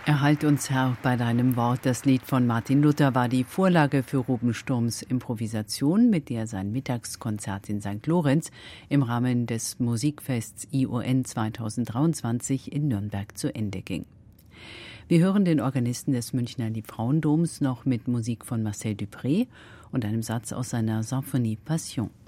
Erhalt uns, Herr, bei deinem Wort. Das Lied von Martin Luther war die Vorlage für Ruben Sturms Improvisation, mit der sein Mittagskonzert in St. Lorenz im Rahmen des Musikfests ION 2023 in Nürnberg zu Ende ging. Wir hören den Organisten des Münchner Liebfrauendoms noch mit Musik von Marcel Dupré und einem Satz aus seiner Symphonie Passion.